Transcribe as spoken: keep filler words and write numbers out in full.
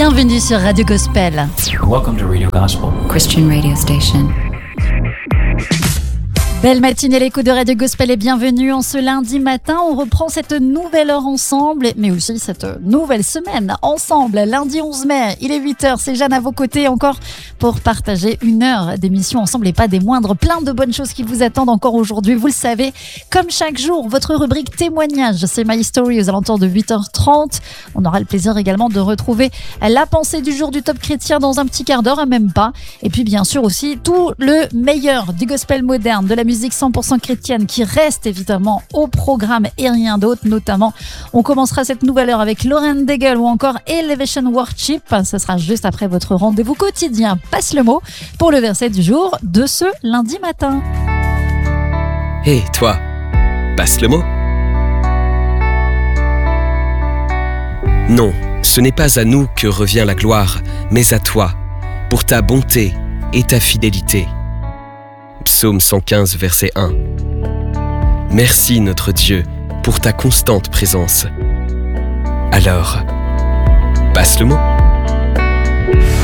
Bienvenue sur Radio Gospel. Welcome to Radio Gospel, Christian radio station. Belle matinée à l'écoute de Radio Gospel et bienvenue en ce lundi matin. On reprend cette nouvelle heure ensemble, mais aussi cette nouvelle semaine ensemble. Lundi onze mai, il est huit heures, c'est Jeanne à vos côtés encore pour partager une heure d'émission ensemble et pas des moindres. Plein de bonnes choses qui vous attendent encore aujourd'hui, vous le savez. Comme chaque jour, votre rubrique témoignage, c'est My Story aux alentours de huit heures trente. On aura le plaisir également de retrouver la pensée du jour du Top Chrétien dans un petit quart d'heure, même pas. Et puis bien sûr aussi tout le meilleur du gospel moderne, de la musique cent pour cent chrétienne qui reste évidemment au programme et rien d'autre. Notamment, on commencera cette nouvelle heure avec Lauren Daigle ou encore Elevation Worship. Ce sera juste après votre rendez-vous quotidien. Passe le mot pour le verset du jour de ce lundi matin. Hé, hey, toi, passe le mot. Non, ce n'est pas à nous que revient la gloire, mais à toi, pour ta bonté et ta fidélité. Psaume cent quinze, verset un. Merci notre Dieu pour ta constante présence. Alors, passe le mot.